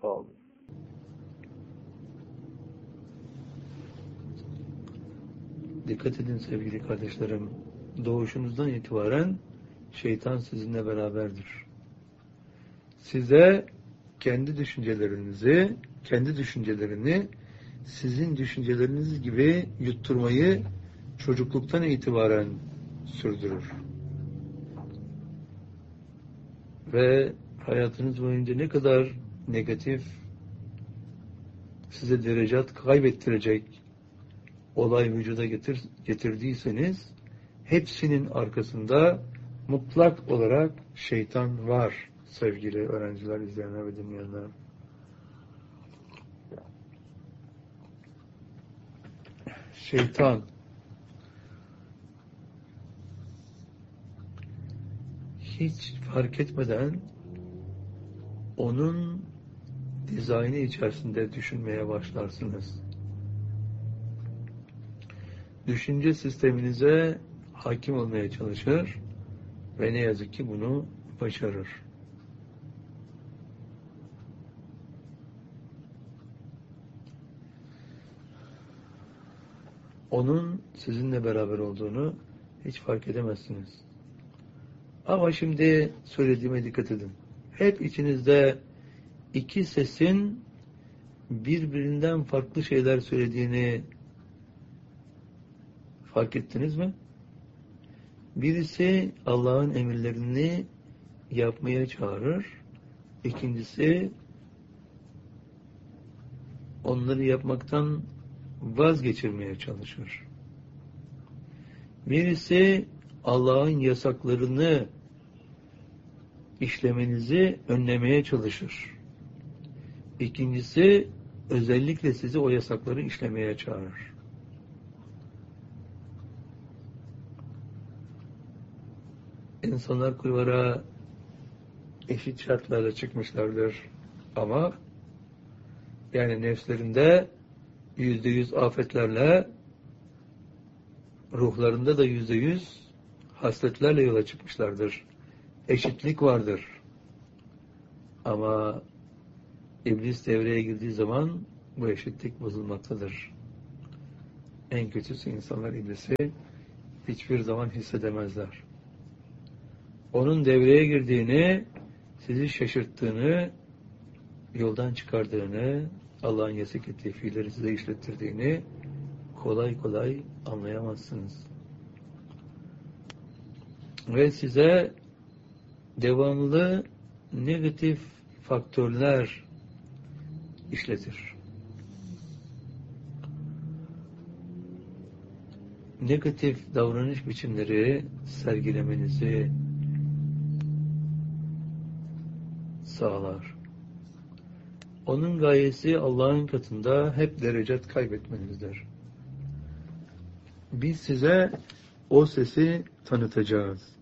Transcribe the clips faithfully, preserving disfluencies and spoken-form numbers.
Sağ olun. Dikkat edin sevgili kardeşlerim. Doğuşunuzdan itibaren şeytan sizinle beraberdir. Size kendi düşüncelerinizi, kendi düşüncelerini sizin düşünceleriniz gibi yutturmayı çocukluktan itibaren sürdürür. Ve hayatınız boyunca ne kadar negatif, size derecat kaybettirecek olay vücuda getir, getirdiyseniz hepsinin arkasında mutlak olarak şeytan var sevgili öğrenciler, izleyenler ve dinleyenler. Şeytan hiç fark etmeden onun dizaynı içerisinde düşünmeye başlarsınız. Düşünce sisteminize hakim olmaya çalışır ve ne yazık ki bunu başarır. Onun sizinle beraber olduğunu hiç fark edemezsiniz. Ama şimdi söylediğime dikkat edin. Hep içinizde iki sesin birbirinden farklı şeyler söylediğini fark ettiniz mi? Birisi Allah'ın emirlerini yapmaya çağırır. İkincisi onları yapmaktan vazgeçirmeye çalışır. Birisi Allah'ın yasaklarını işlemenizi önlemeye çalışır. İkincisi özellikle sizi o yasakları işlemeye çağırır. İnsanlar kulvara eşit şartlarla çıkmışlardır. Ama yani nefslerinde yüzde yüz afetlerle, ruhlarında da yüzde yüz hasletlerle yola çıkmışlardır. Eşitlik vardır. Ama İblis devreye girdiği zaman bu eşitlik bozulmaktadır. En kötüsü insanlar iblisi hiçbir zaman hissedemezler. Onun devreye girdiğini, sizi şaşırttığını, yoldan çıkardığını, Allah'ın yasak ettiği fiilleri size işlettirdiğini kolay kolay anlayamazsınız. Ve size devamlı negatif faktörler işletir. Negatif davranış biçimleri sergilemenizi sağlar. Onun gayesi Allah'ın katında hep derecat kaybetmenizdir. Biz size o sesi tanıtacağız.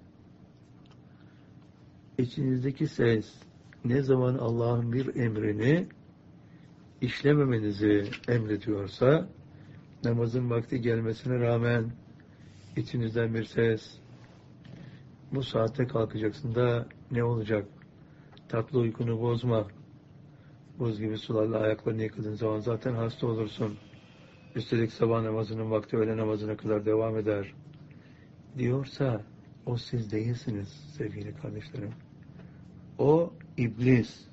İçinizdeki ses ne zaman Allah'ın bir emrini işlememenizi emrediyorsa, namazın vakti gelmesine rağmen içinizden bir ses, bu saatte kalkacaksın da ne olacak? Tatlı uykunu bozma. Buz gibi sularla ayaklarını yıkadığın zaman zaten hasta olursun. Üstelik sabah namazının vakti öğle namazına kadar devam eder diyorsa o siz değilsiniz sevgili kardeşlerim. O iblis.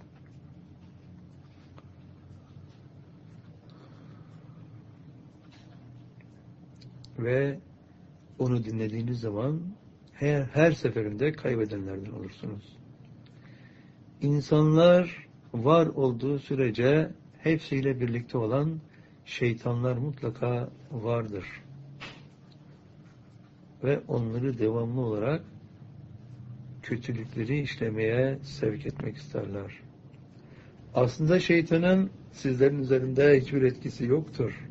Ve onu dinlediğiniz zaman her, her seferinde kaybedenlerden olursunuz. İnsanlar var olduğu sürece hepsiyle birlikte olan şeytanlar mutlaka vardır. Ve onları devamlı olarak kötülükleri işlemeye sevk etmek isterler. Aslında şeytanın sizlerin üzerinde hiçbir etkisi yoktur.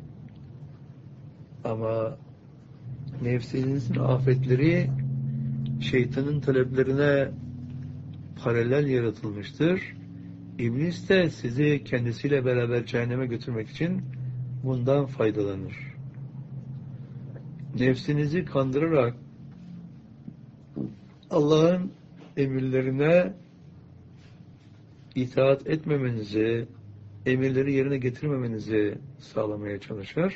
Ama nefsinizin afetleri şeytanın taleplerine paralel yaratılmıştır. İblis de sizi kendisiyle beraber cehenneme götürmek için bundan faydalanır. Nefsinizi kandırarak Allah'ın emirlerine itaat etmemenizi, emirleri yerine getirmemenizi sağlamaya çalışır.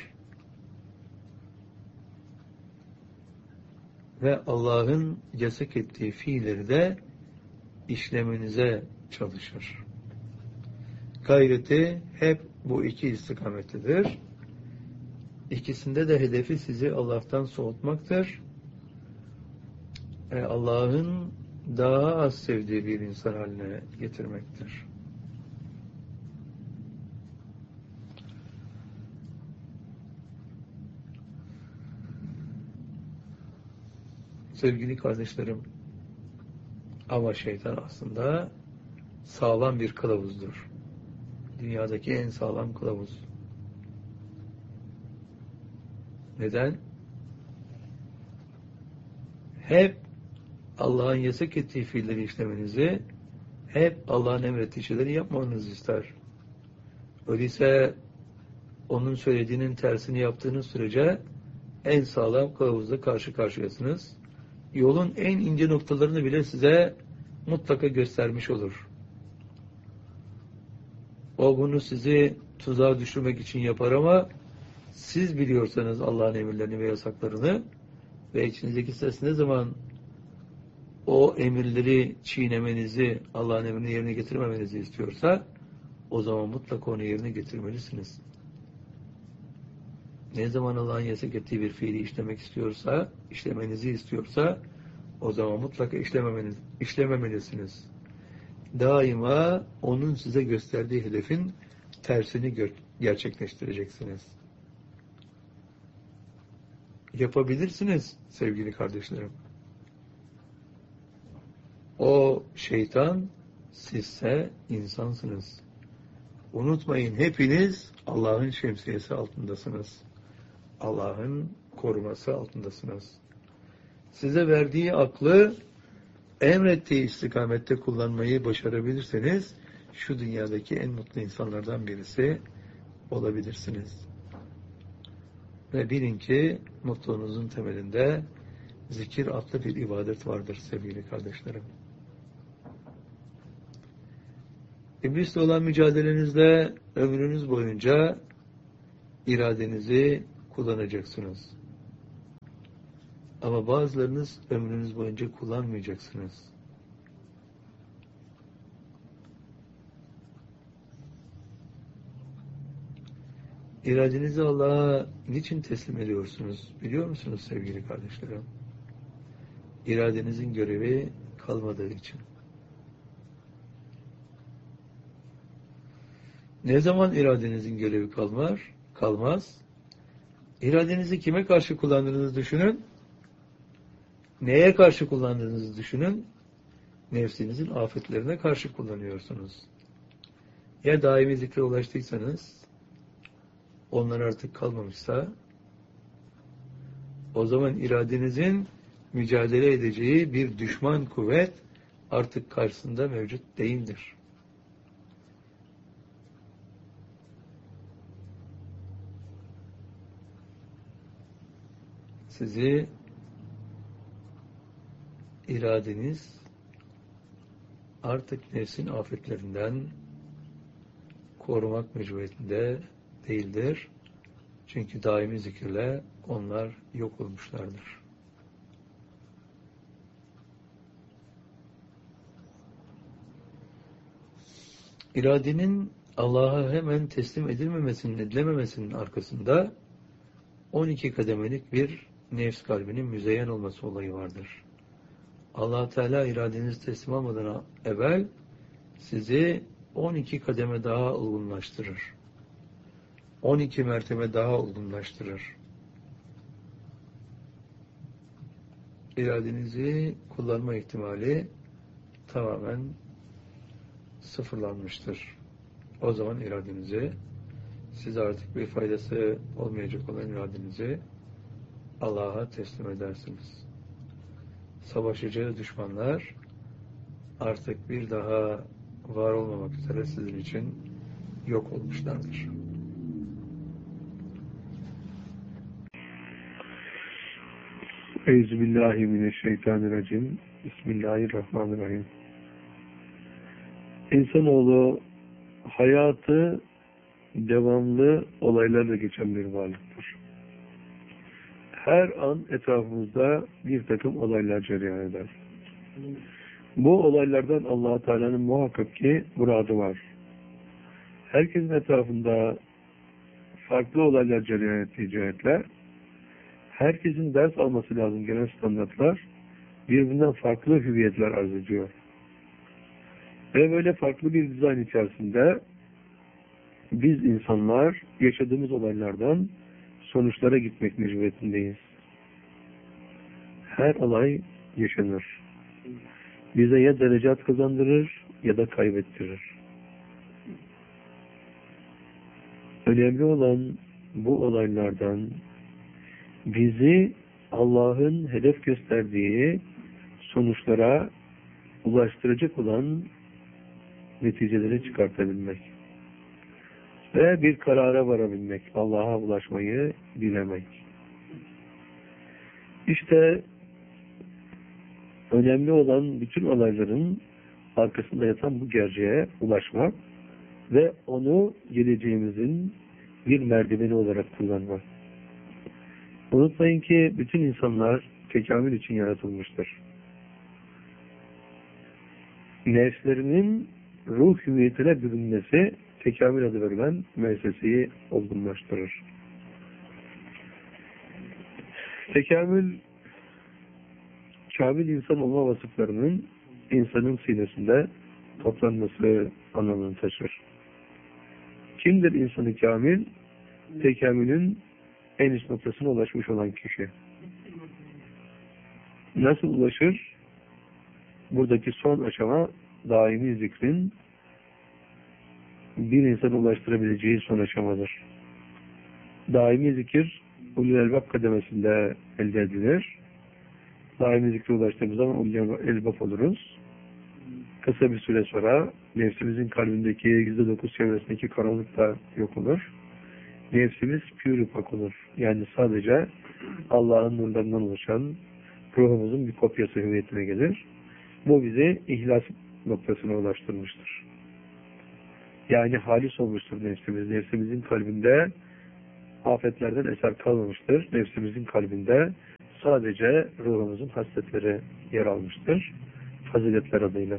Ve Allah'ın yasak ettiği fiilleri de işlemenize çalışır. Gayreti hep bu iki istikamettedir. İkisinde de hedefi sizi Allah'tan soğutmaktır. E, Allah'ın daha az sevdiği bir insan haline getirmektir. Sevgili kardeşlerim, ama şeytan aslında sağlam bir kılavuzdur. Dünyadaki en sağlam kılavuz. Neden? Hep Allah'ın yasak ettiği fiilleri işlemenizi, hep Allah'ın emrettiği şeyleri yapmanızı ister. Öyleyse onun söylediğinin tersini yaptığınız sürece en sağlam kılavuzla karşı karşıyasınız. Yolun en ince noktalarını bile size mutlaka göstermiş olur. O bunu sizi tuzağa düşürmek için yapar ama siz biliyorsanız Allah'ın emirlerini ve yasaklarını ve içinizdeki ses ne zaman o emirleri çiğnemenizi, Allah'ın emrini yerine getirmemenizi istiyorsa o zaman mutlaka onu yerine getirmelisiniz. Ne zaman Allah'ın yasak ettiği bir fiili işlemek istiyorsa, işlemenizi istiyorsa o zaman mutlaka işlememeniz, işlememelisiniz. Daima onun size gösterdiği hedefin tersini gerçekleştireceksiniz. Yapabilirsiniz sevgili kardeşlerim. O şeytan, sizse insansınız. Unutmayın, hepiniz Allah'ın şemsiyesi altındasınız. Allah'ın koruması altındasınız. Size verdiği aklı emrettiği istikamette kullanmayı başarabilirseniz şu dünyadaki en mutlu insanlardan birisi olabilirsiniz. Ve bilin ki mutluluğunuzun temelinde zikir adlı bir ibadet vardır sevgili kardeşlerim. İblisle olan mücadelenizde ömrünüz boyunca iradenizi kullanacaksınız. Ama bazılarınız ömrünüz boyunca kullanmayacaksınız. İradenizi Allah'a niçin teslim ediyorsunuz? Biliyor musunuz sevgili kardeşlerim? İradenizin görevi kalmadığı için. Ne zaman iradenizin görevi kalmar? Kalmaz. İradenizi kime karşı kullandığınızı düşünün. Neye karşı kullandığınızı düşünün. Nefsinizin afetlerine karşı kullanıyorsunuz. Ya daimi zikre ulaştıysanız, onlar artık kalmamışsa, o zaman iradenizin mücadele edeceği bir düşman kuvvet artık karşısında mevcut değildir. Sizi iradeniz artık nefsin afetlerinden korumak mecburiyetinde değildir. Çünkü daimi zikirle onlar yok olmuşlardır. İradenin Allah'a hemen teslim edilmemesinin, edilememesinin arkasında on iki kademelik bir nefs kalbinin müzeyyen olması olayı vardır. Allah Teala iradenizi teslim almadan evvel sizi on iki kademe daha olgunlaştırır. on iki mertebe daha olgunlaştırır. İradenizi kullanma ihtimali tamamen sıfırlanmıştır. O zaman iradenizi, size artık bir faydası olmayacak olan iradenizi Allah'a teslim edersiniz. Savaşacağı düşmanlar artık bir daha var olmamak üzere sizin için yok olmuşlardır. Euzubillahimineşşeytanirracim. Bismillahirrahmanirrahim. İnsanoğlu hayatı devamlı olaylarla geçen bir varlıktır. Her an etrafımızda bir takım olaylar cereyan eder. Bu olaylardan Allah-u Teala'nın muhakkak ki muradı var. Herkesin etrafında farklı olaylar cereyan ettiği cihetler, herkesin ders alması lazım genel standartlar, birbirinden farklı hüviyetler arz ediyor. Ve böyle farklı bir dizayn içerisinde biz insanlar yaşadığımız olaylardan sonuçlara gitmek mecburiyetindeyiz. Her olay yaşanır. Bize ya derecat kazandırır ya da kaybettirir. Önemli olan bu olaylardan bizi Allah'ın hedef gösterdiği sonuçlara ulaştıracak olan neticeleri çıkartabilmek ve bir karara varabilmek, Allah'a ulaşmayı dilemek. İşte önemli olan bütün olayların arkasında yatan bu gerçeğe ulaşmak ve onu geleceğimizin bir merdiveni olarak kullanmak. Unutmayın ki bütün insanlar tekamül için yaratılmıştır. Nefslerinin ruh hüviyetine bürünmesi tekamül adı verilen müesseseyi olgunlaştırır. Tekamül, kamil insan olma vasıflarının insanın sinesinde toplanması anlamını taşır. Kimdir insanı kamil? Tekamülün en üst noktasına ulaşmış olan kişi. Nasıl ulaşır? Buradaki son aşama daimi zikrin bir insanı ulaştırabileceği son aşamadır. Daimi zikir ulul elbab kademesinde elde edilir. Daimi zikre ulaştığımız zaman ulul elbab oluruz. Kısa bir süre sonra nefsimizin kalbindeki yüzde dokuz çevresindeki karanlık da yok olur. Nefsimiz pür pak olur. Yani sadece Allah'ın nurlarından oluşan ruhumuzun bir kopyası hüviyetine gelir. Bu bizi ihlas noktasına ulaştırmıştır. Yani halis olmuştur nefsimiz. Nefsimizin kalbinde afetlerden eser kalmamıştır. Nefsimizin kalbinde sadece ruhumuzun hasletleri yer almıştır. Faziletler adıyla.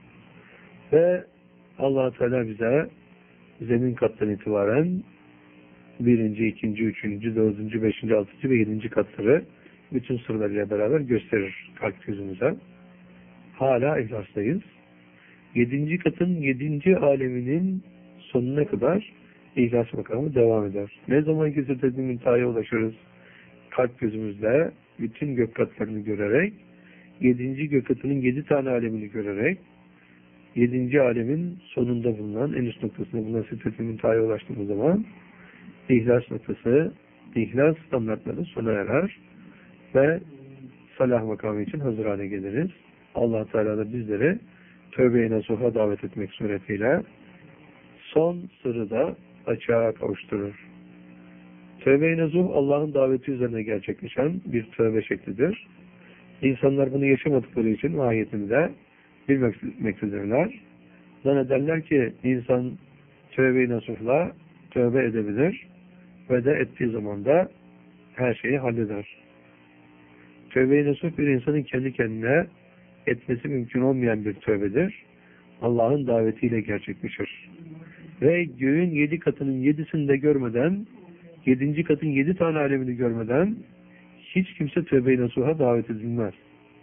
Ve Allah-u Teala bize zemin kattan itibaren birinci, ikinci, üçüncü, dördüncü, beşinci, altıncı ve yedinci katları bütün sırlarıyla beraber gösterir kalp gözümüze. Hala ihlastayız. Yedinci katın yedinci aleminin sonuna kadar ihlas makamı devam eder. Ne zaman ki zirvedin müntehaya ulaşırız, kalp gözümüzle bütün gök katlarını görerek, yedinci gök katının yedi tane alemini görerek, yedinci alemin sonunda bulunan, en üst noktasında bulunan zirvedin müntehaya ulaştığımız zaman ihlas noktası, ihlas standartları sona erer ve salah makamı için hazır hale geliriz. Allah Teala da bizleri tövbe-i nasuha davet etmek suretiyle son sırrı da açığa kavuşturur. Tövbe-i nasuh Allah'ın daveti üzerine gerçekleşen bir tövbe şeklidir. İnsanlar bunu yaşamadıkları için mahiyetini de bilmektedirler. Zannederler ki insan tövbe-i nasuhla tövbe edebilir ve de ettiği zaman da her şeyi halleder. Tövbe-i nasuh bir insanın kendi kendine etmesi mümkün olmayan bir tövbedir. Allah'ın davetiyle gerçekleşir. Ve göğün yedi katının yedisini de görmeden, yedinci katın yedi tane alemini görmeden hiç kimse tövbe-i nasuha davet edilmez.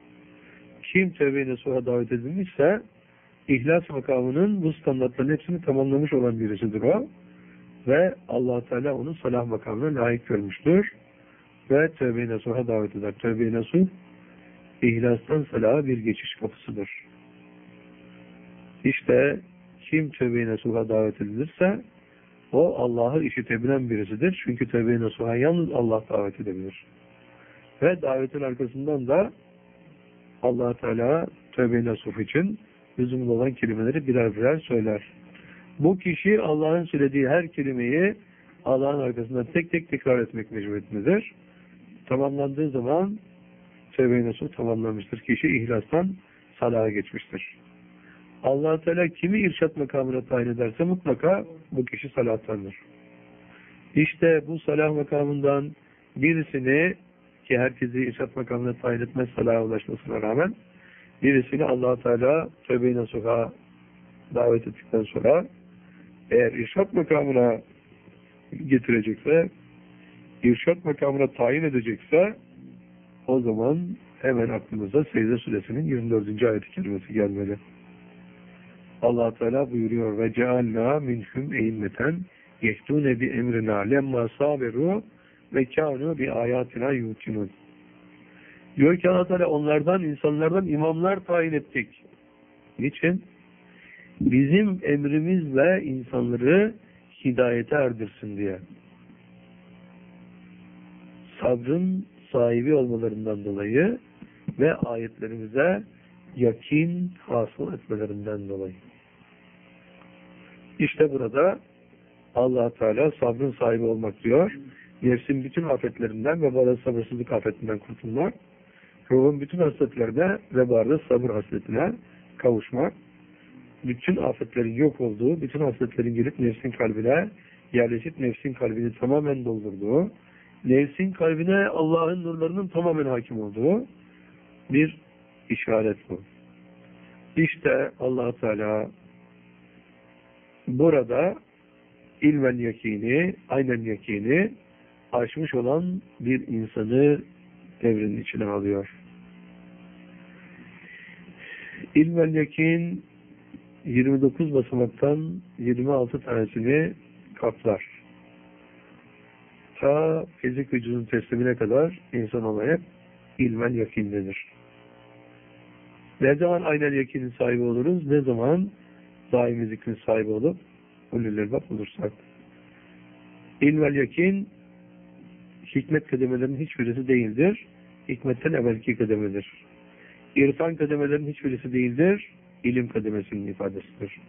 Kim tövbe-i nasuha davet edilmişse ihlas makamının bu standartların hepsini tamamlamış olan birisidir o. Ve Allah Teala onu salah makamına layık görmüştür. Ve tövbe-i nasuha davet eder. Tövbe-i nasuh İhlastan salaha bir geçiş kapısıdır. İşte kim tövbe-i nasuha davet edilirse o Allah'ı işitebilen birisidir. Çünkü tövbe-i nasuha yalnız Allah davet edebilir. Ve davetin arkasından da Allah Teala tövbe-i nasuh için lüzumlu olan kelimeleri birer birer söyler. Bu kişi Allah'ın söylediği her kelimeyi Allah'ın arkasından tek tek tekrar etmek mecburiyetindedir. Tamamlandığı zaman tövbe-i nasuh tamamlanmıştır. Kişi ihlastan salaha geçmiştir. Allah Teala kimi irşat makamına tayin ederse mutlaka bu kişi salahtandır. İşte bu salah makamından birisini, ki herkesi irşat makamına tayin etmez salaha ulaşmasına rağmen, birisini Allah Teala tövbe-i nasuha davet ettikten sonra eğer irşat makamına getirecekse, irşat makamına tayin edecekse, o zaman hemen aklımıza Secde Suresinin yirmi dördüncü ayet-i kerimesi gelmeli. Allah Teala buyuruyor ve cealna minhum e'immeten yehdûne bi emrina lemma sabiru ve kânû bi ayatina yuqinûn. Diyor ki Allah Teala onlardan, insanlardan imamlar tayin ettik. Niçin? Bizim emrimizle insanları hidayete erdirsin diye. Sabrın sahibi olmalarından dolayı ve ayetlerimize yakin hasıl etmelerinden dolayı. İşte burada Allah Teala sabrın sahibi olmak diyor. Nefsin bütün afetlerinden ve bazı sabırsızlık afetinden kurtulmak. Ruhun bütün hasletlerine ve bazı sabır hasletine kavuşmak. Bütün afetlerin yok olduğu, bütün hasletlerin gelip nefsin kalbine yerleşip nefsin kalbini tamamen doldurduğu, nefsin kalbine Allah'ın nurlarının tamamen hakim olduğu bir işaret bu. İşte Allah Teala burada ilmen yakini, aynen yakini aşmış olan bir insanı devrin içine alıyor. İlmen yakin yirmi dokuz basamaktan yirmi altı tanesini kaplar. Ta fizik vücudun teslimine kadar insan olarak ilmen yakindedir. Ne zaman aynen yakinin sahibi oluruz? Ne zaman daimi zikrin sahibi olup ulul bak olursak. İlmel yakin hikmet kademelerinin hiçbirisi değildir. Hikmetten evvelki kademedir. İrfan kademelerinin hiçbirisi değildir. İlim kademesinin ifadesidir.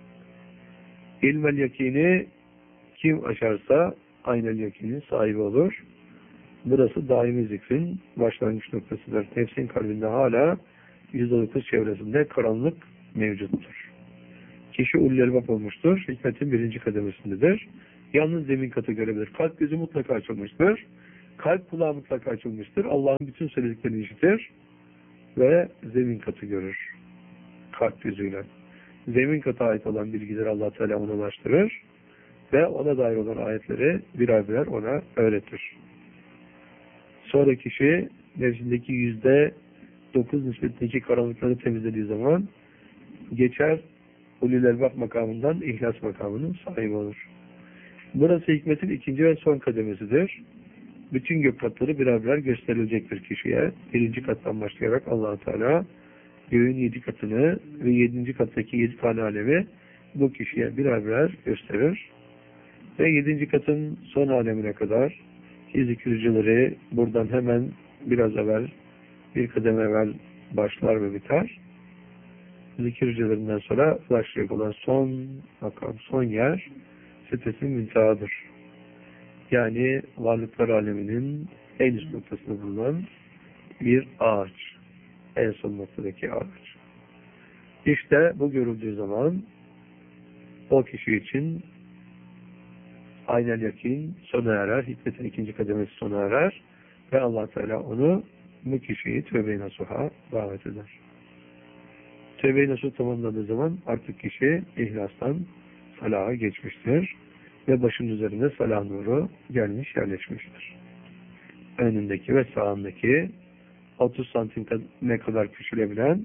İlmel yakini kim aşarsa aynel yakinin sahibi olur. Burası daimi zikrin başlangıç noktasıdır. Nefsin kalbinde hala yüzde dokuz çevresinde karanlık mevcuttur. Kişi ulul elbap olmuştur. Hikmetin birinci kademesindedir. Yalnız zemin katı görebilir. Kalp gözü mutlaka açılmıştır. Kalp kulağı mutlaka açılmıştır. Allah'ın bütün söylediklerini işitir ve zemin katı görür. Kalp gözüyle. Zemin katı ait olan bilgileri Allah Teala ona ulaştırır ve ona dair olan ayetleri birer birer ona öğretir. Sonra kişi nefsindeki yüzde dokuz nispetindeki karanlıkları temizlediği zaman geçer ulul elbap makamından ihlas makamının sahibi olur. Burası hikmetin ikinci ve son kademesidir. Bütün gök katları birer birer gösterilecektir kişiye. Birinci kattan başlayarak Allah-u Teala göğün yedi katını ve yedinci kattaki yedi tane alemi bu kişiye birer birer gösterir. Ve yedinci katın son alemine kadar zikircileri buradan hemen biraz evvel, bir kademe evvel başlar ve biter. Zikircilerinden sonra başlayacak olan son makam, son yer Sidratul Münteha'dır. Yani varlıklar aleminin en üst noktasında bulunan bir ağaç. En son noktadaki ağaç. İşte bu görüldüğü zaman o kişi için aynen yakin sona erer, hikmetin ikinci kademesi sona erer ve Allah Teala onu, bu kişiyi tövbe-i nasuha davet eder. Tövbe-i nasuh tamamladığı zaman artık kişi ihlastan salaha geçmiştir ve başın üzerinde salah nuru gelmiş, yerleşmiştir. Önündeki ve sağındaki otuz santim ne kadar küçülebilen,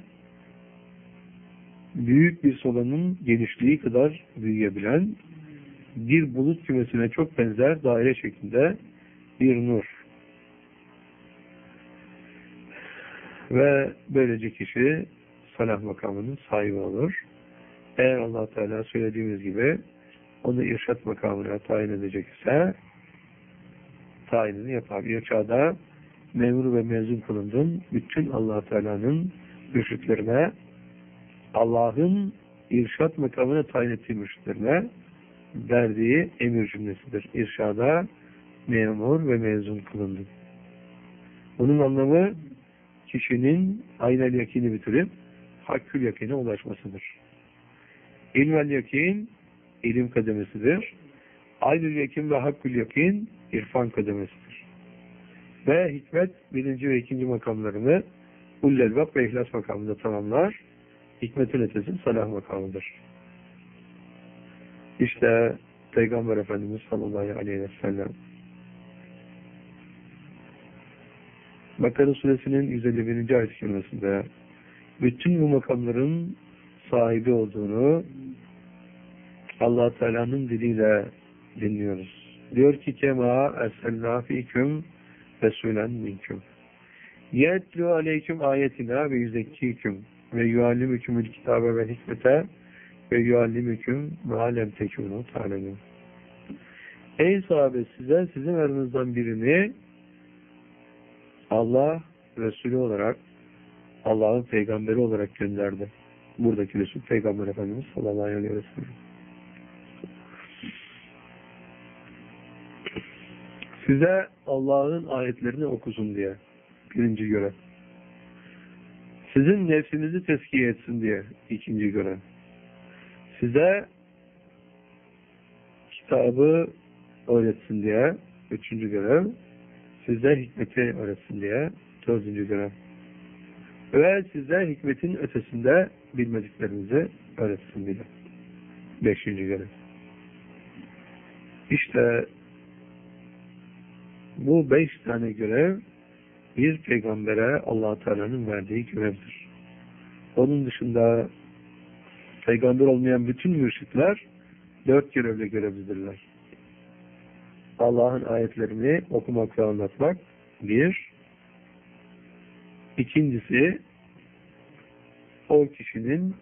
büyük bir solanın genişliği kadar büyüyebilen, bir bulut kümesine çok benzer daire şeklinde bir nur. Ve böylece kişi salah makamının sahibi olur. Eğer Allah Teala söylediğimiz gibi onu irşat makamına tayin edecekse tayinini yapar. İrşada memur ve mezun kılındın. Bütün Allah Teala'nın mürşitlerine, Allah'ın irşat makamına tayin ettiği mürşitlerine verdiği emir cümlesidir. İrşada memur ve mezun kılındın. Bunun anlamı kişinin aynel yakini bitirip hakkül yakine ulaşmasıdır. İlmel yakin ilim kademesidir. Aynül yakin ve hakkül yakin irfan kademesidir. Ve hikmet birinci ve ikinci makamlarını ullelbab ve ihlas makamında tamamlar. Hikmetin ötesi salah makamıdır. İşte Peygamber Efendimiz sallallahu aleyhi ve sellem Bakara suresinin yüz elli birinci ayet-i kerimesinde bütün bu makamların sahibi olduğunu Allah Teala'nın diliyle dinliyoruz. Diyor ki kema erselna fiküm resulen minküm yetlu aleyküm ayetina ve yüzekkiküm ve yuallimükümül kitabe ve hikmete ve yuallimüküm ve lem tekûnû ta'lemûn. Ey sahabe, size sizin aranızdan birini Allah Resulü olarak, Allah'ın peygamberi olarak gönderdi. Buradaki Resul Peygamber Efendimiz sallallahu aleyhi ve sellem. Size Allah'ın ayetlerini okusun diye. Birinci görev. Sizin nefsinizi tezkiye etsin diye. İkinci görev. Size kitabı öğretsin diye. Üçüncü görev. Size hikmeti öğretsin diye. Dördüncü görev. Ve size hikmetin ötesinde bilmediklerinizi öğretsin diye. Beşinci görev. İşte bu beş tane görev bir peygambere Allah Teala'nın verdiği görevdir. Onun dışında peygamber olmayan bütün mürşitler dört görevle görevlidirler. Allah'ın ayetlerini okumak ve anlatmak bir. İkincisi o kişinin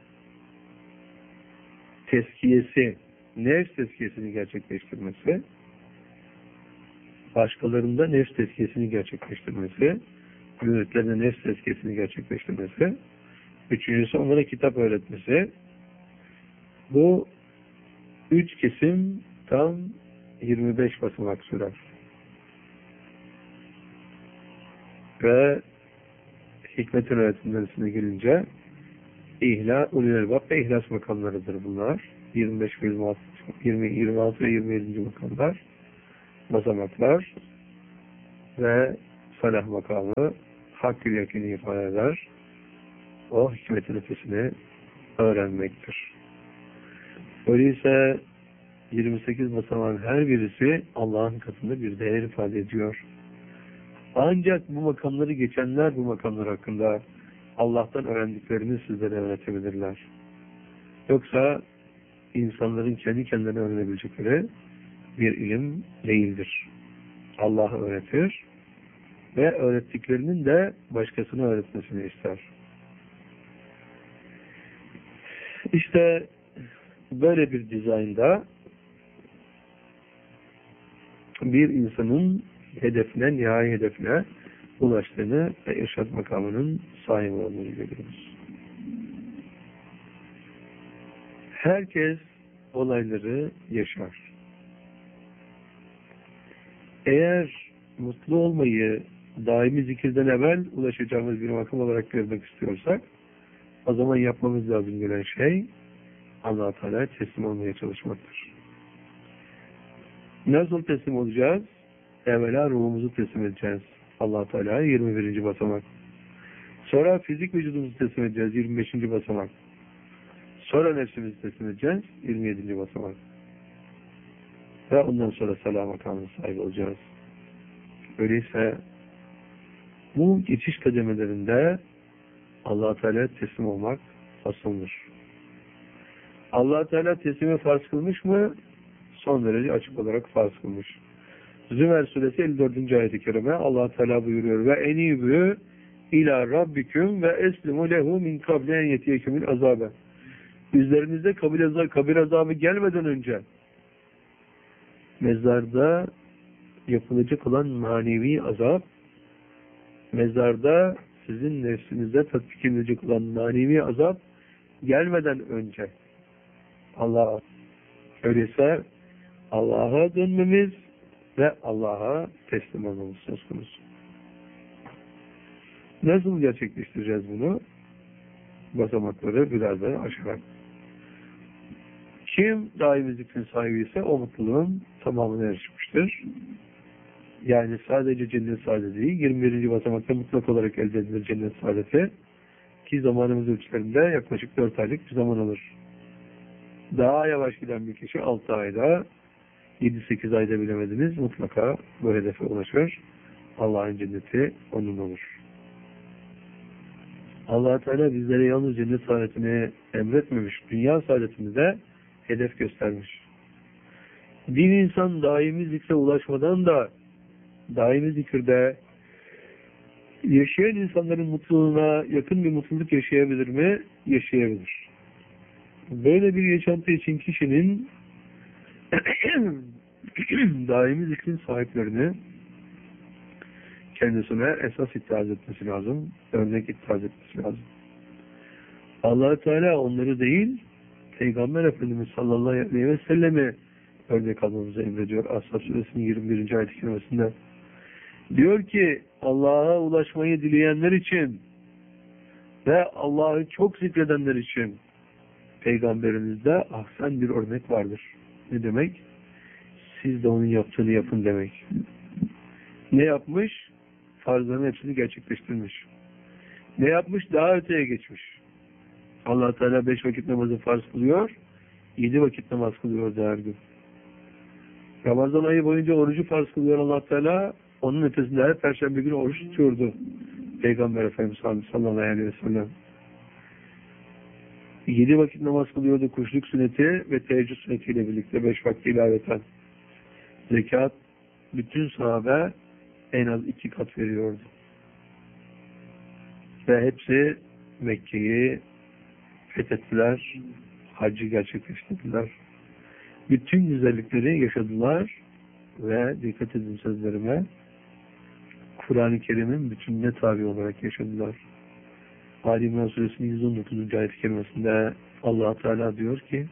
tezkiyesi, nefs tezkiyesini gerçekleştirmesi, başkalarında nefs tezkiyesini gerçekleştirmesi, müritlerine nefs tezkiyesini gerçekleştirmesi, üçüncüsü onlara kitap öğretmesi. Bu üç kesim tam yirmi beş basamak sürer. Ve hikmetin öğretimlerisine gelince İhla, ulul elbab ve ihlas makamlarıdır bunlar. yirmi beş, yirmi, yirmi altı ve yirmi yedinci makamlar, basamaklar ve salah makamı hakkı yakini ifade eder. O hikmetin ötesini öğrenmektir. Öyleyse yirmi sekiz basamağın her birisi Allah'ın katında bir değer ifade ediyor. Ancak bu makamları geçenler bu makamlar hakkında Allah'tan öğrendiklerini sizlere öğretebilirler. Yoksa insanların kendi kendilerine öğrenebilecekleri bir ilim değildir. Allah öğretir ve öğrettiklerinin de başkasına öğretmesini ister. İşte böyle bir dizaynda bir insanın hedefine, nihai hedefine ulaştığını ve irşad makamının sahibi olduğunu görüyoruz. Herkes olayları yaşar. Eğer mutlu olmayı daimi zikirden evvel ulaşacağımız bir makam olarak görmek istiyorsak, o zaman yapmamız lazım gelen şey Allah-u Teala'ya teslim olmaya çalışmaktır. Nasıl teslim olacağız? Evvela ruhumuzu teslim edeceğiz Allah-u Teala'ya, yirmi birinci basamak. Sonra fizik vücudumuzu teslim edeceğiz, yirmi beşinci basamak. Sonra nefsimizi teslim edeceğiz, yirmi yedinci basamak. Ve ondan sonra salah makamına sahip olacağız. Öyleyse bu geçiş kademelerinde Allah-u Teala'ya teslim olmak asıldır. Allah-u Teala teslimi farz kılmış mı? Son derece açık olarak farz kılmış. Zümer suresi elli dördüncü ayet-i kerime Allah Teala buyuruyor ve enibü ila rabbiküm ve eslimu lehu min kable en yetiyekümül azabe. Üzerinizde kabir azabı, kabir azabı gelmeden önce mezarda yapılacak olan manevi azap, mezarda sizin nefsinizde tatbik edilecek olan manevi azap gelmeden önce Allah'a, öyleyse Allah'a dönmemiz ve Allah'a teslim olmamız söz konusu. Nasıl gerçekleştireceğiz bunu? Basamakları birer birer aşarak. Kim daimi zikrin sahibi ise o mutluluğun tamamına erişmiştir. Yani sadece cennet saadeti değil, yirmi birinci basamakta mutlak olarak elde edilir cennet saadeti. Ki zamanımız ölçülerinde yaklaşık dört aylık bir zaman alır. Daha yavaş giden bir kişi altı ayda, yedi sekiz ayda bilemediniz, mutlaka bu hedefe ulaşır. Allah'ın cenneti onun olur. Allah Teala bizlere yalnız cennet saadetini emretmemiş, dünya saadetini de hedef göstermiş. Bir insan daimi zikre ulaşmadan da daimi zikirde yaşayan insanların mutluluğuna yakın bir mutluluk yaşayabilir mi? Yaşayabilir. Böyle bir yaşantı için kişinin daimi zikrin sahiplerini kendisine esas itiraz etmesi lazım. Örnek itiraz etmesi lazım. Allah Teala onları değil, Peygamber Efendimiz sallallahu aleyhi ve selleme örnek almamızı emrediyor. Ashab suresinin yirmi birinci ayet-i kerimesinde. Diyor ki Allah'a ulaşmayı dileyenler için ve Allah'ı çok zikredenler için Peygamberimizde ahsen bir örnek vardır. Ne demek? Siz de onun yaptığını yapın demek. Ne yapmış? Farzların hepsini gerçekleştirmiş. Ne yapmış? Daha öteye geçmiş. Allah Teala beş vakit namazı farz kılıyor, yedi vakit namaz kılıyor her gün. Ramazan ayı boyunca orucu farz kılıyor Allah Teala, onun ötesinde her perşembe günü oruç tutuyordu Peygamber Efendimiz sallallahu aleyhi ve sellem. Yedi vakit namaz kılıyordu kuşluk sünneti ve teheccüd sünnetiyle birlikte beş vakti ilaveten. Zekat, bütün sahabe en az iki kat veriyordu. Ve hepsi Mekke'yi fethettiler, haccı gerçekleştirdiler. Bütün güzellikleri yaşadılar ve dikkat edin sözlerime, Kur'an-ı Kerim'in bütününe tabi olarak yaşadılar. Ali İmran Suresinin yüz on dokuzuncu ayet-i kerimesinde Allah Teala diyor ki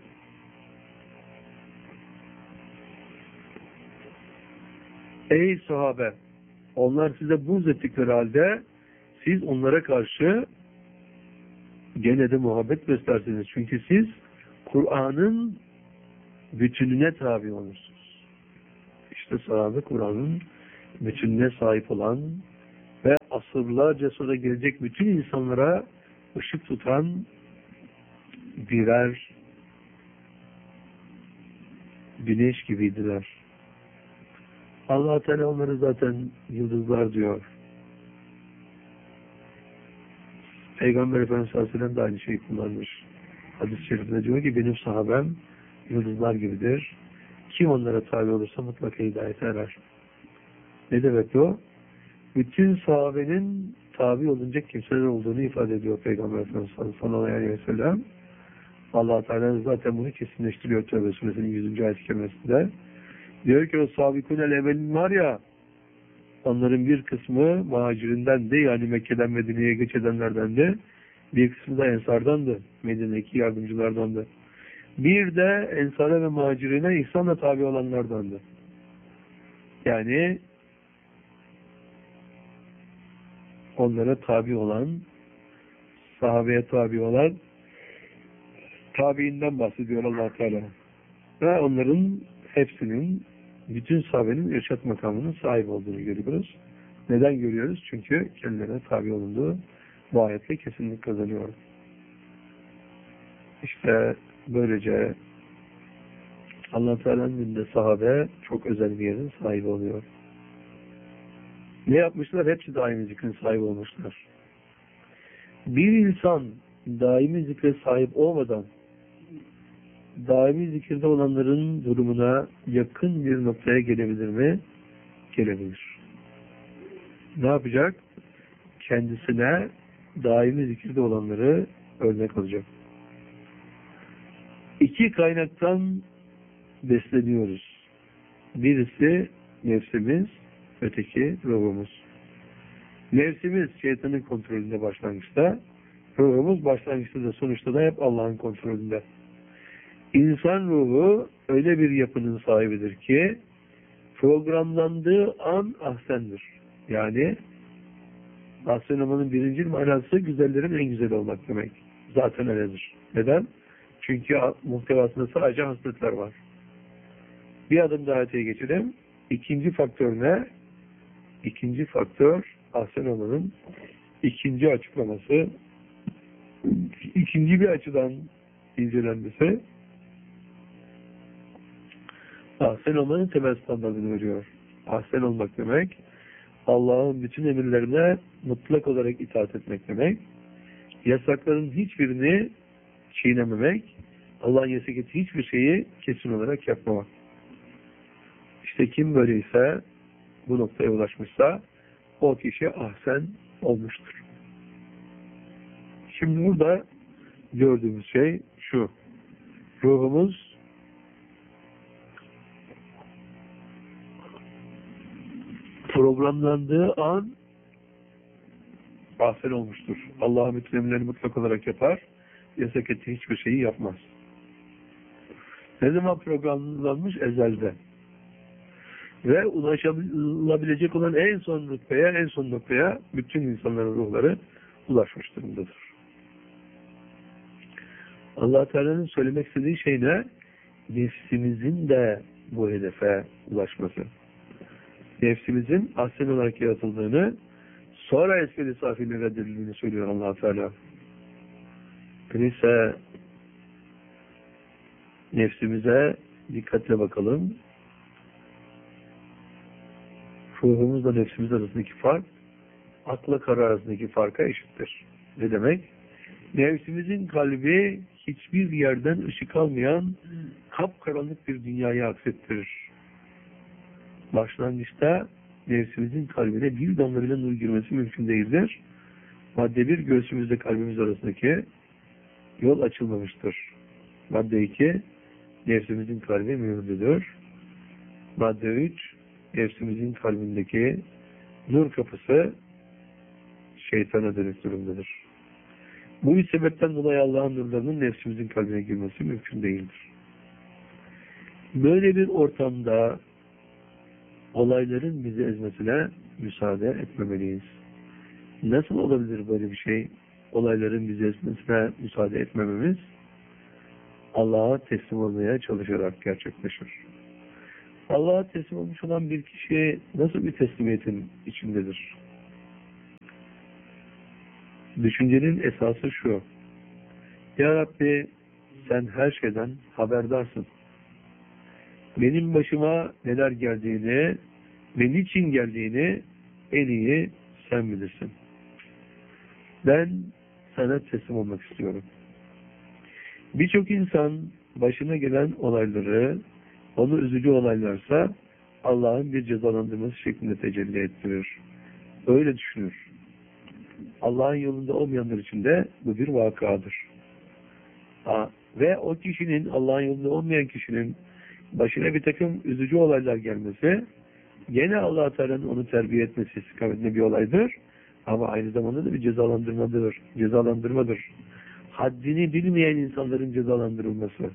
ey sahabe, onlar size buğz ettikleri halde siz onlara karşı gene de muhabbet göstersiniz. Çünkü siz Kur'an'ın bütününe tabi olursunuz. İşte sahabe Kur'an'ın bütününe sahip olan ve asırlarca sonra gelecek bütün insanlara ışık tutan birer güneş gibiydiler. Allah Teala onları zaten yıldızlar diyor. Peygamber Efendimiz sallallahu aleyhi ve sellem de aynı şeyi kullanmış. Hadis-i şerifinde diyor ki benim sahabem yıldızlar gibidir. Kim onlara tabi olursa mutlaka hidayete erer. Ne demek o? Bütün sahabenin tabi olunacak kimseler olduğunu ifade ediyor Peygamber Efendimiz sallallahu aleyhi ve sellem. Allah Teala zaten bunu kesinleştiriyor Tevbe suresinin yüzüncü ayet-i kerimesinde. Diyor ki o sabikûnel evvelin var ya, onların bir kısmı muhacirinden de, yani Mekke'den Medine'ye göç edenlerden de, bir kısmı da ensardandı, Medine'deki yardımcılardandı. Bir de ensara ve muhacirine ihsanla tabi olanlardandı. Yani onlara tabi olan, sahabeye tabi olan tabiinden bahsediyor Allah Teala. Ve onların hepsinin, bütün sahabenin irşat makamının sahibi olduğunu görüyoruz. Neden görüyoruz? Çünkü kendilerine tabi olunduğu bu ayetle kesinlik kazanıyor. İşte böylece Allah Teala'nın önünde sahabe çok özel bir yerin sahibi oluyor. Ne yapmışlar? Hepsi daimi zikrin sahibi olmuşlar. Bir insan daimi zikre sahip olmadan daimi zikirde olanların durumuna yakın bir noktaya gelebilir mi? Gelebilir. Ne yapacak? Kendisine daimi zikirde olanları örnek alacak. İki kaynaktan besleniyoruz. Birisi nefsimiz, öteki ruhumuz. Nefsimiz şeytanın kontrolünde başlangıçta, ruhumuz başlangıçta da sonuçta da hep Allah'ın kontrolünde. İnsan ruhu öyle bir yapının sahibidir ki programlandığı an ahsendir. Yani ahsen olmanın birinci manası güzellerin en güzeli olmak demek. Zaten öyledir. Neden? Çünkü muhtevasında sadece hasletler var. Bir adım daha öteye geçelim. İkinci faktör ne? İkinci faktör ahsen olmanın ikinci açıklaması, ikinci bir açıdan incelenmesi ahsen olmanın temel standartını veriyor. Ahsen olmak demek Allah'ın bütün emirlerine mutlak olarak itaat etmek demek. Yasakların hiçbirini çiğnememek, Allah'ın yasak ettiği hiçbir şeyi kesin olarak yapmamak. İşte kim böyleyse, bu noktaya ulaşmışsa o kişi ahsen olmuştur. Şimdi burada gördüğümüz şey şu. Ruhumuz programlandığı an ahsen olmuştur. Allah'ın bütün emirlerini mutlak olarak yapar. Yasak ettiği hiçbir şeyi yapmaz. Ne zaman programlanmış? Ezelde. Ve ulaşılabilecek olan en son rütbeye, en son noktaya bütün insanların ruhları ulaşmış durumdadır. Allah Teala'nın söylemek istediği şey ne? Nefsimizin de bu hedefe ulaşması. Nefsimizin ahsen olarak yaratıldığını, sonra esfel-i safiliğine reddedildiğini söylüyor Allah Teala. Öyleyse nefsimize dikkatle bakalım. Ruhumuzla nefsimiz arasındaki fark, akla karar arasındaki farka eşittir. Ne demek? Nefsimizin kalbi hiçbir yerden ışık almayan kapkaranlık bir dünyayı aksettirir. Başlangıçta nefsimizin kalbine bir damla bile nur girmesi mümkün değildir. Madde bir, göğsümüzle kalbimiz arasındaki yol açılmamıştır. Madde iki, nefsimizin kalbi mühürlüdür. Madde üç, nefsimizin kalbindeki nur kapısı şeytana dönük durumdadır. Bu sebepten dolayı Allah'ın nurlarının nefsimizin kalbine girmesi mümkün değildir. Böyle bir ortamda olayların bizi ezmesine müsaade etmemeliyiz. Nasıl olabilir böyle bir şey? Olayların bizi ezmesine müsaade etmememiz Allah'a teslim olmaya çalışarak gerçekleşir. Allah'a teslim olmuş olan bir kişi nasıl bir teslimiyetin içindedir? Düşüncenin esası şu. Ya Rabbi, sen her şeyden haberdarsın. Benim başıma neler geldiğini ve niçin geldiğini en iyi sen bilirsin. Ben sana teslim olmak istiyorum. Birçok insan başına gelen olayları, onu üzücü olaylarsa Allah'ın bir cezalandırması şeklinde tecelli ettirir. Öyle düşünür. Allah'ın yolunda olmayanlar için de bu bir vakadır. Ha, ve o kişinin, Allah'ın yolunda olmayan kişinin başına bir takım üzücü olaylar gelmesi, gene Allah-u Teala'nın onu terbiye etmesi istikametinde bir olaydır. Ama aynı zamanda da bir cezalandırmadır. Cezalandırmadır. Haddini bilmeyen insanların cezalandırılması.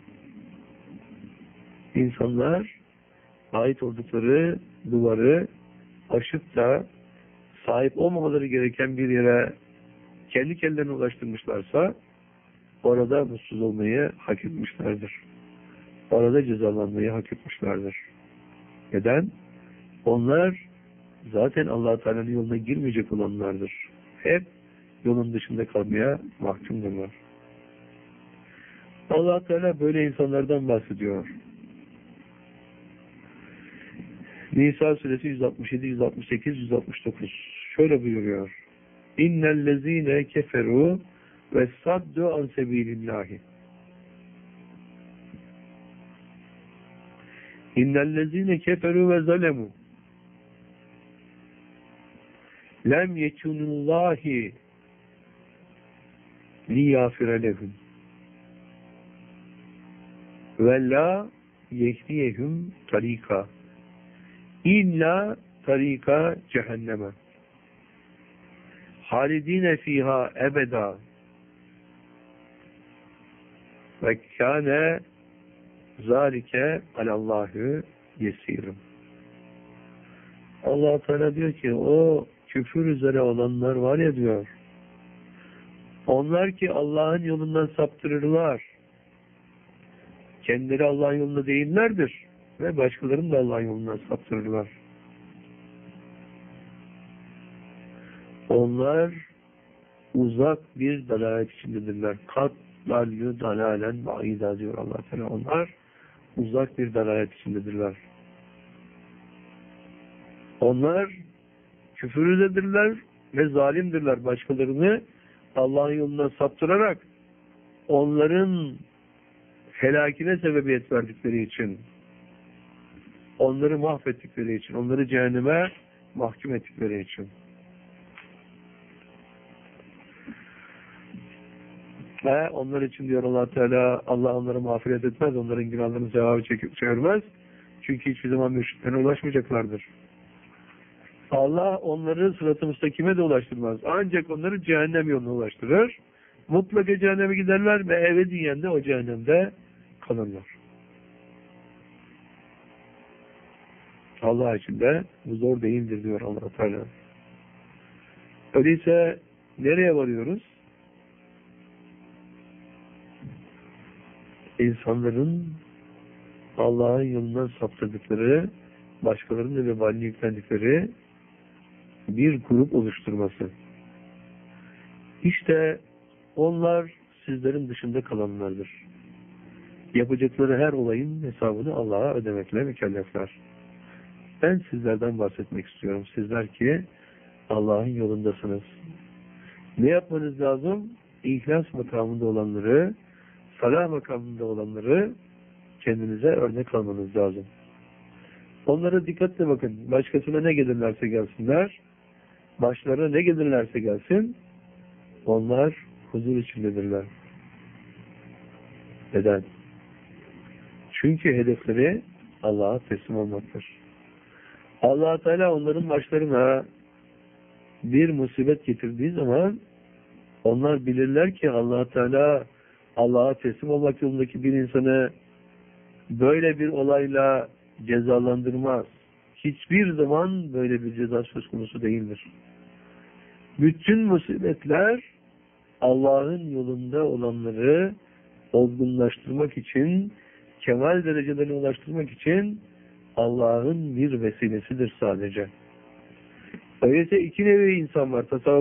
İnsanlar ait oldukları duvarı aşıp da sahip olmamaları gereken bir yere kendi kendilerine ulaştırmışlarsa orada mutsuz olmayı hak etmişlerdir. Orada cezalanmayı hak etmişlerdir. Neden? Onlar zaten Allah-u Teala'nın yoluna girmeyecek olanlardır. Hep yolun dışında kalmaya mahkumdurlar. Allah-u Teala böyle insanlardan bahsediyor. Nisa suresi yüz altmış yedi, yüz altmış sekiz, yüz altmış dokuz. Şöyle buyuruyor. İnnellezîne keferû ve saddu an sebîlillâhi. İnnellezîne keferû ve zalemû. Lem yekunillâhi liyâfire lehum. Ve la yehdiyehum tarika. İlla tarika cehenneme. Halidine fiha ebeda. Ve kâne zâlike alallâhü yesîrim. Allah Teala diyor ki o küfür üzere olanlar var ya diyor. Onlar ki Allah'ın yolundan saptırırlar. Kendileri Allah'ın yolunda değillerdir ve başkalarını da Allah'ın yolundan saptırırlar. Onlar uzak bir dalalet içindedirler. Kat dallü dalalen ba'ida diyor Allah Teala. Onlar uzak bir dalalet içindedirler. Onlar küfürdedirler ve zalimdirler. Başkalarını Allah'ın yolundan saptırarak onların helakine sebebiyet verdikleri için, onları mahvettikleri için, onları cehenneme mahkum ettikleri için. Ve onlar için diyor Allah Teala, Allah onları mağfiret etmez, onların günahlarını cevabı çekip çevirmez. Çünkü hiçbir zaman mürşitlerine ulaşmayacaklardır. Allah onları sırat-ı müstakime de ulaştırmaz. Ancak onları cehennem yoluna ulaştırır. Mutlaka cehenneme giderler ve ebediyen de o cehennemde kalırlar. Allah için de bu zor değildir diyor Allah Teala. Öyleyse nereye varıyoruz? İnsanların Allah'ın yolundan saptırdıkları, başkalarının vebalini yüklendikleri bir grup oluşturması. İşte onlar sizlerin dışında kalanlardır. Yapacakları her olayın hesabını Allah'a ödemekle mükellefler. Ben sizlerden bahsetmek istiyorum. Sizler ki Allah'ın yolundasınız. Ne yapmanız lazım? İhlas makamında olanları, salah makamında olanları kendinize örnek almanız lazım. Onlara dikkatle bakın. Başkasına ne gelirlerse gelsinler, başlarına ne gelirlerse gelsin, onlar huzur içindedirler. Neden? Çünkü hedefleri Allah'a teslim olmaktır. Allah Teala onların başlarına bir musibet getirdiği zaman onlar bilirler ki Allah Teala Allah'a teslim olmak yolundaki bir insanı böyle bir olayla cezalandırmaz. Hiçbir zaman böyle bir ceza söz konusu değildir. Bütün musibetler Allah'ın yolunda olanları olgunlaştırmak için, kemal derecelerine ulaştırmak için Allah'ın bir vesilesidir sadece. Öyleyse iki nevi insan var. Tasavvuf